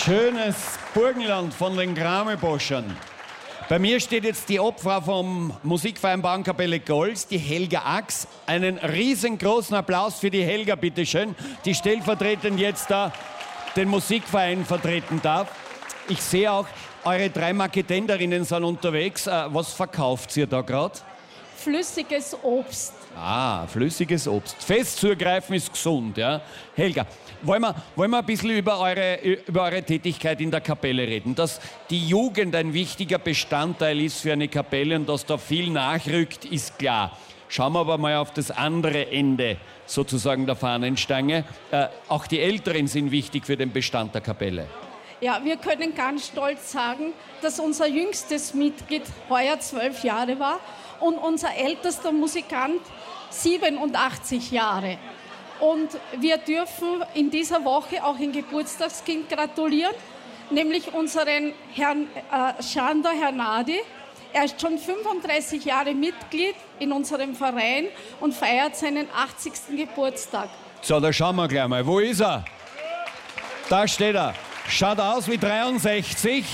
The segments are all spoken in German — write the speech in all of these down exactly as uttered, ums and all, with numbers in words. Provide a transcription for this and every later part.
Schönes Burgenland von den Gramelboschern. Bei mir steht jetzt die Obfrau vom Musikverein Bauernkapelle Golz, die Helga Ax. Einen riesengroßen Applaus für die Helga, bitteschön, die stellvertretend jetzt da den Musikverein vertreten darf. Ich sehe auch, eure drei Marketenderinnen sind unterwegs. Was verkauft ihr da gerade? Flüssiges Obst. Ah, flüssiges Obst. Fest zugreifen ist gesund, ja. Helga, wollen wir, wollen wir ein bisschen über eure, über eure Tätigkeit in der Kapelle reden? Dass die Jugend ein wichtiger Bestandteil ist für eine Kapelle und dass da viel nachrückt, ist klar. Schauen wir aber mal auf das andere Ende sozusagen der Fahnenstange. Äh, auch die Älteren sind wichtig für den Bestand der Kapelle. Ja, wir können ganz stolz sagen, dass unser jüngstes Mitglied heuer zwölf Jahre war und unser ältester Musikant siebenundachtzig Jahre. Und wir dürfen in dieser Woche auch ein Geburtstagskind gratulieren, nämlich unseren Herrn äh, Sándor Hernady. Er ist schon fünfunddreißig Jahre Mitglied in unserem Verein und feiert seinen achtzigsten Geburtstag. So, da schauen wir gleich mal. Wo ist er? Da steht er. Schaut aus wie dreiundsechzig.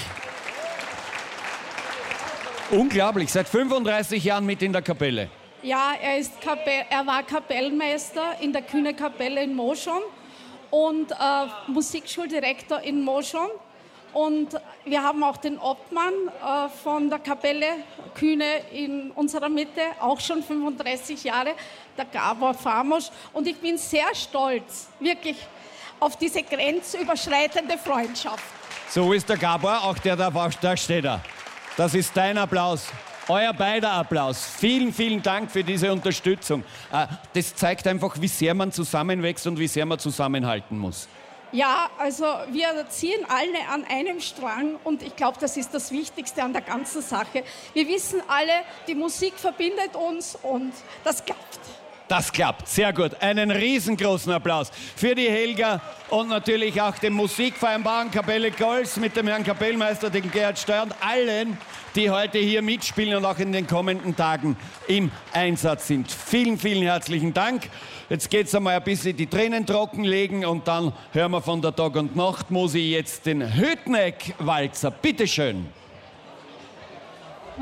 Unglaublich, seit fünfunddreißig Jahren mit in der Kapelle. Ja, er, ist Kapell, er war Kapellmeister in der Kühne Kapelle in Moschon und äh, Musikschuldirektor in Moschon. Und wir haben auch den Obmann äh, von der Kapelle Kühne in unserer Mitte, auch schon fünfunddreißig Jahre, der Gabor Famos. Und ich bin sehr stolz, wirklich, auf diese grenzüberschreitende Freundschaft. So ist der Gabor, auch der da, da steht er. Das ist dein Applaus. Euer beider Applaus. Vielen, vielen Dank für diese Unterstützung. Das zeigt einfach, wie sehr man zusammenwächst und wie sehr man zusammenhalten muss. Ja, also wir ziehen alle an einem Strang und ich glaube, das ist das Wichtigste an der ganzen Sache. Wir wissen alle, die Musik verbindet uns und das klappt. Das klappt, sehr gut. Einen riesengroßen Applaus für die Helga und natürlich auch dem Musikverein Bauernkapelle Golz mit dem Herrn Kapellmeister, den Gerhard Steuer und allen, die heute hier mitspielen und auch in den kommenden Tagen im Einsatz sind. Vielen, vielen herzlichen Dank. Jetzt geht's einmal ein bisschen die Tränen trockenlegen und dann hören wir von der Tag- und Nachtmusik jetzt den Hütteneck-Walzer. Bitteschön.